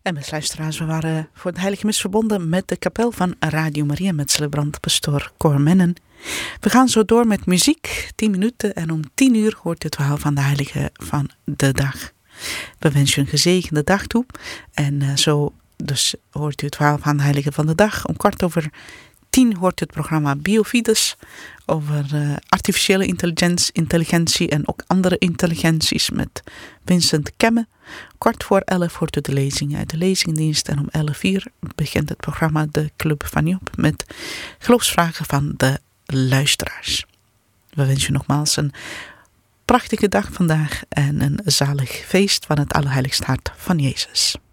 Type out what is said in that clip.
En beste luisteraars, we waren voor de Heilige Mis verbonden met de kapel van Radio Maria met celebrant pastoor Cor Mennen. We gaan zo door met muziek, 10 minuten en om 10 uur hoort het verhaal van de Heilige van de dag. We wensen u een gezegende dag toe en zo dus hoort u het verhaal van de Heilige van de dag. Om 10:15 hoort u het programma Biofides over artificiële intelligentie en ook andere intelligenties met Vincent Kemme. 11:15 hoort u de lezing uit de lezingdienst en om 11:00 begint het programma De Club van Job met geloofsvragen van de luisteraars. We wensen u nogmaals een prachtige dag vandaag en een zalig feest van het Allerheiligste Hart van Jezus.